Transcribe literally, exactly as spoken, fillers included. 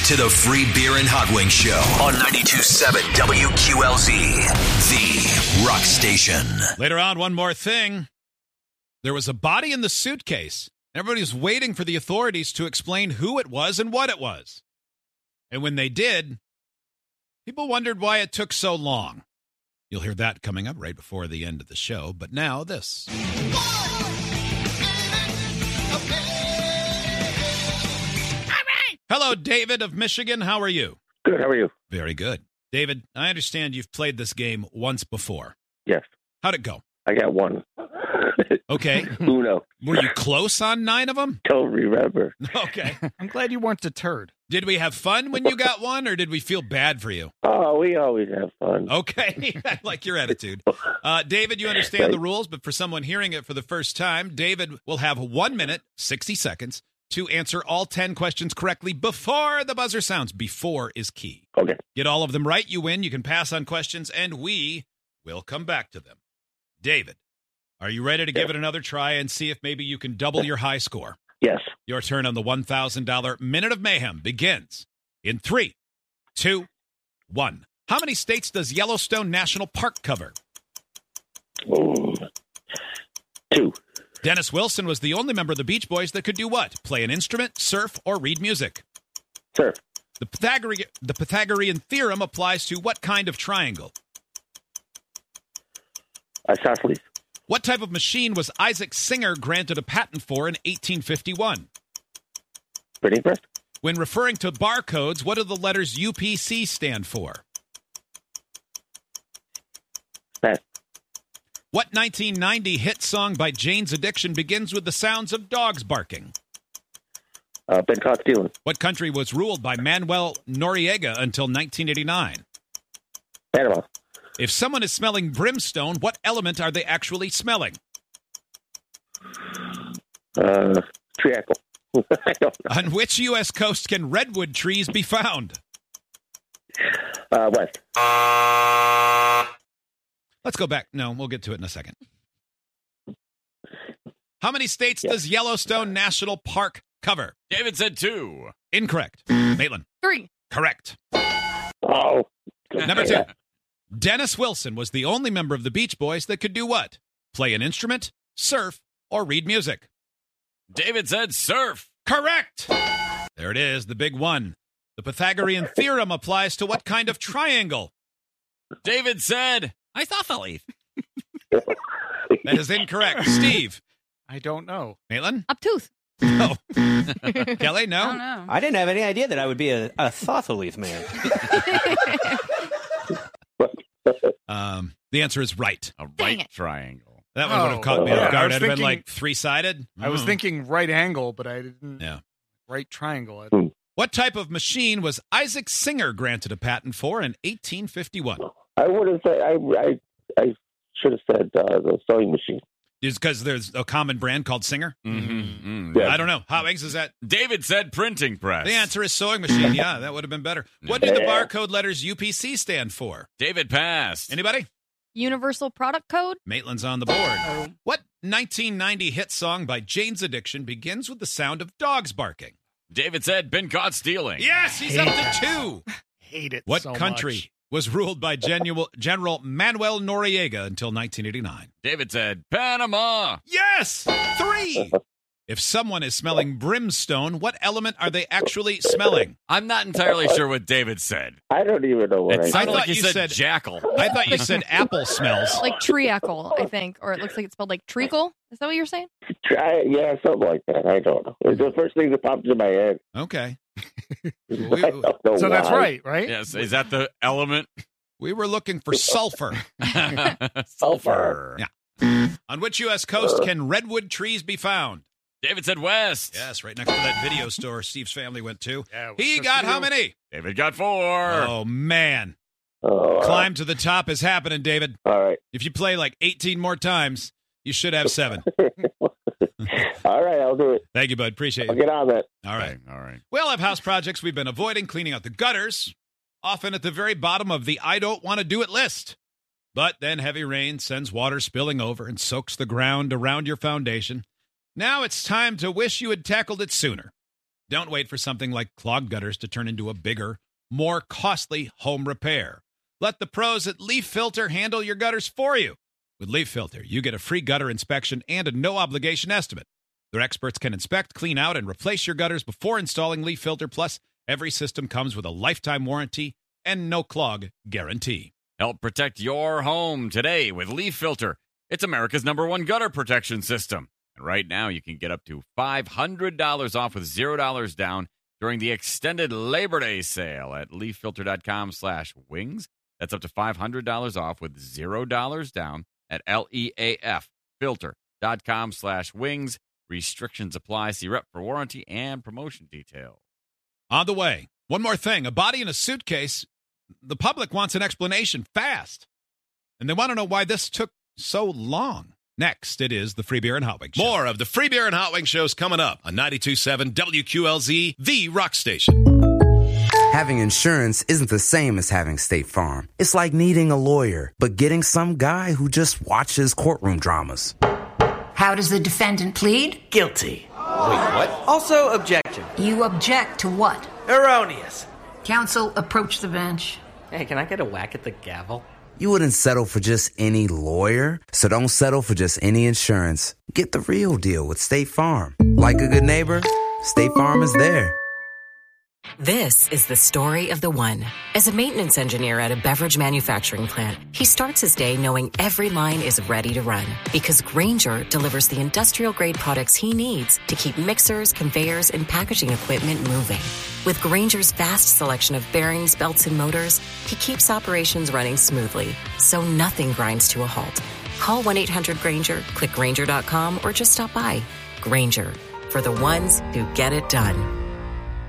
to the Free Beer and Hot Wings Show on ninety-two point seven W Q L Z, the rock station. Later on, one more thing. There was a body in the suitcase. Everybody was waiting for the authorities to explain who it was and what it was. And when they did, people wondered why it took so long. You'll hear that coming up right before the end of the show. But now, this. Hello, David of Michigan. How are you? Good. How are you? Very good. David, I understand you've played this game once before. Yes. How'd it go? I got one. Okay. Uno. Were you close on nine of them? Don't remember. Okay. I'm glad you weren't deterred. Did we have fun when you got one, or did we feel bad for you? Oh, we always have fun. Okay. I like your attitude. Uh, David, you understand the rules, but for someone hearing it for the first time, David will have one minute, sixty seconds, to answer all ten questions correctly before the buzzer sounds. Before is key. Okay. Get all of them right, you win. You can pass on questions, and we will come back to them. David, are you ready to give it another try and see if maybe you can double your high score? Yes. Your turn on the one thousand dollars Minute of Mayhem begins in three, two, one. How many states does Yellowstone National Park cover? Ooh. Two. Dennis Wilson was the only member of the Beach Boys that could do what? Play an instrument, surf, or read music? Surf. The Pythagorean, the Pythagorean theorem applies to what kind of triangle? Isosceles. What type of machine was Isaac Singer granted a patent for in eighteen fifty-one? Printing press. When referring to barcodes, what do the letters U P C stand for? Pass. What nineteen ninety hit song by Jane's Addiction begins with the sounds of dogs barking? Uh, been caught stealing. What country was ruled by Manuel Noriega until nineteen eighty-nine? Panama. If someone is smelling brimstone, what element are they actually smelling? Uh, triacle. I don't know. On which U S coast can redwood trees be found? Uh, west. Let's go back. No, we'll get to it in a second. How many states Yeah. does Yellowstone National Park cover? David said two. Incorrect. Maitland. Three. Correct. Oh. Number two. Dennis Wilson was the only member of the Beach Boys that could do what? Play an instrument, surf, or read music? David said surf. Correct. There it is, the big one. The Pythagorean theorem applies to what kind of triangle? David said isosceles. That is incorrect. Steve. I don't know. Maitland? Obtuse. No. Kelly, no? I don't know. I didn't have any idea that I would be a, a thoughtfully man. Um, the answer is right. A Dang right it. triangle. That one would have Oh. caught me Yeah, off I guard. was It'd have been thinking- like three-sided. I was Mm. thinking right angle, but I didn't. Yeah. Right triangle. Hmm. What type of machine was Isaac Singer granted a patent for in eighteen fifty-one? I would have said, I, I, I should have said uh, the sewing machine. Is because there's a common brand called Singer? Mm-hmm. Yeah. I don't know. How Wings is that? David said printing press. The answer is sewing machine. Yeah, that would have been better. What do the Yeah. barcode letters U P C stand for? David passed. Anybody? Universal product code. Maitland's on the board. Oh. What nineteen ninety hit song by Jane's Addiction begins with the sound of dogs barking? David said been caught stealing. Yes, he's up to two. Hate it. What so country much. was ruled by Genu- General Manuel Noriega until nineteen eighty-nine? David said Panama. Yes! Three! If someone is smelling brimstone, what element are they actually smelling? I'm not entirely sure what David said. I don't even know what It I sounded thought like he you said, said- jackal. I thought you said apple smells. Like treacle, I think. Or it looks like it's spelled like treacle. Is that what you're saying? try. Yeah, something like that. I don't know. It's the first thing that pops in my head. Okay. I don't know So that's why. right, right? Yes, is that the element? We were looking for sulfur. Sulfur. Yeah. On which U S coast can redwood trees be found? David said west. Yes, right next to that video store Steve's family went to. Yeah, He what's got the how deal? many? David got four. Oh, man. Oh, Climb to the top is happening, David. all right. If you play like eighteen more times, you should have seven. All right, I'll do it. Thank you, bud. Appreciate I'll it. get on that. All right. Okay, all right. We all have house projects we've been avoiding, cleaning out the gutters, often at the very bottom of the I don't want to do it list. But then heavy rain sends water spilling over and soaks the ground around your foundation. Now it's time to wish you had tackled it sooner. Don't wait for something like clogged gutters to turn into a bigger, more costly home repair. Let the pros at Leaf Filter handle your gutters for you. With Leaf Filter, you get a free gutter inspection and a no-obligation estimate. Their experts can inspect, clean out, and replace your gutters before installing Leaf Filter. Plus, every system comes with a lifetime warranty and no-clog guarantee. Help protect your home today with Leaf Filter. It's America's number one gutter protection system. And right now, you can get up to five hundred dollars off with zero dollars down during the extended Labor Day sale at leaffilter.com slash wings. That's up to five hundred dollars off with zero dollars down at L-E-A-F filter.com slash wings. Restrictions apply. See rep for warranty and promotion details. On the way, one more thing. A body in a suitcase. The public wants an explanation fast. And they want to know why this took so long. Next, it is the Free Beer and Hot Wings Show. More of the Free Beer and Hot Wings shows coming up on ninety-two point seven W Q L Z, the rock station. Having insurance isn't the same as having State Farm. It's like needing a lawyer, but getting some guy who just watches courtroom dramas. How does the defendant plead? Guilty. Wait, what? Also, objection. You object to what? Erroneous. Counsel, approach the bench. Hey, can I get a whack at the gavel? You wouldn't settle for just any lawyer, so don't settle for just any insurance. Get the real deal with State Farm. Like a good neighbor, State Farm is there. This is the story of the one. As a maintenance engineer at a beverage manufacturing plant, he starts his day knowing every line is ready to run because Grainger delivers the industrial-grade products he needs to keep mixers, conveyors, and packaging equipment moving. With Grainger's vast selection of bearings, belts, and motors, he keeps operations running smoothly, so nothing grinds to a halt. Call one eight hundred Grainger, click Grainger dot com, or just stop by. Grainger, for the ones who get it done.